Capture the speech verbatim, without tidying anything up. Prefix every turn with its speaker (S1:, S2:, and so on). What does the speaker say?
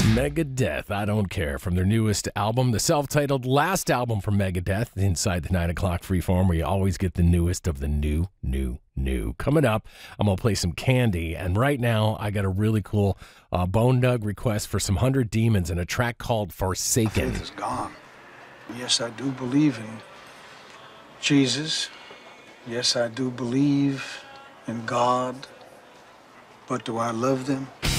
S1: Megadeth, I Don't Care, from their newest album, the self-titled last album from Megadeth, inside the nine o'clock freeform, where you always get the newest of the new, new, new. Coming up, I'm going to play some Candy, and right now, I got a really cool uh, Bone Dug request for some Hundred Demons and a track called Forsaken.
S2: My faith is gone. Yes, I do believe in Jesus. Yes, I do believe in God. But do I love them?